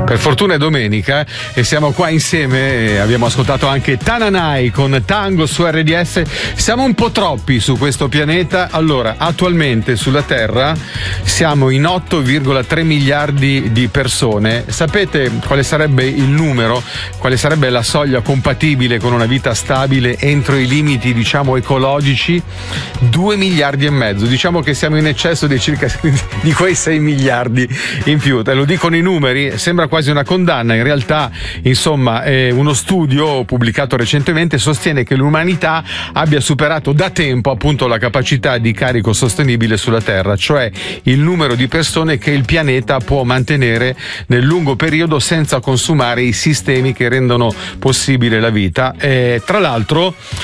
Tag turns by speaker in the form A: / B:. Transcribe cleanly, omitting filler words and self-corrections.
A: Per fortuna è domenica e siamo qua insieme e abbiamo ascoltato anche Tananai con Tango su RDS. Siamo un po' troppi su questo pianeta. Allora, attualmente sulla Terra siamo in 8,3 miliardi di persone. Sapete quale sarebbe il numero? Quale sarebbe la soglia compatibile con una vita stabile entro i limiti, diciamo, ecologici? 2 miliardi e mezzo. Diciamo che siamo in eccesso di circa di quei 6 miliardi in più. Te lo dicono i numeri, sembra quasi una condanna. In realtà, insomma, uno studio pubblicato recentemente sostiene che l'umanità abbia superato da tempo appunto la capacità di carico sostenibile sulla Terra, cioè il numero di persone che il pianeta può mantenere nel lungo periodo senza consumare i sistemi che rendono possibile la vita. Tra l'altro